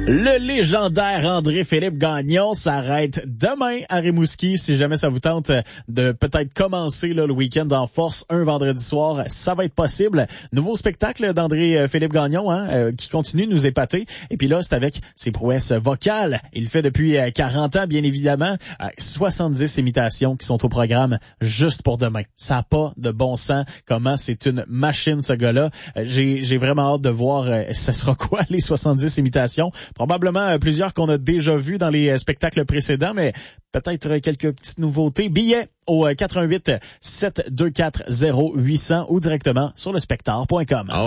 Le légendaire André-Philippe Gagnon s'arrête demain à Rimouski. Si jamais ça vous tente de peut-être commencer là, le week-end en force un vendredi soir, ça va être possible. Nouveau spectacle d'André-Philippe Gagnon qui continue de nous épater. Et puis là, c'est avec ses prouesses vocales. Il le fait depuis 40 ans, bien évidemment. 70 imitations qui sont au programme juste pour demain. Ça n'a pas de bon sens. Comment c'est une machine, ce gars-là. J'ai vraiment hâte de voir ce sera quoi les 70 imitations. Probablement plusieurs qu'on a déjà vus dans les spectacles précédents, mais peut-être quelques petites nouveautés. Billets au 88 724 0800 ou directement sur le spectacle.com.